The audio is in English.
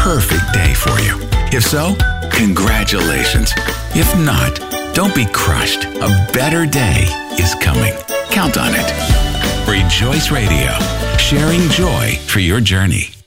perfect day for you. If so, congratulations. If not, don't be crushed. A better day is coming. Count on it. Rejoice Radio, sharing joy for your journey.